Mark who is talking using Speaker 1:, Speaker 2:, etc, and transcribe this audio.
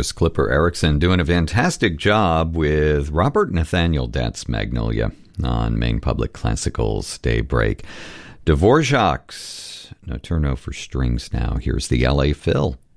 Speaker 1: There's Clipper Erickson doing a fantastic job with Robert Nathaniel That's Magnolia on Maine Public Classical's Daybreak. Dvorak's Nocturno for strings now. Here's the LA Phil.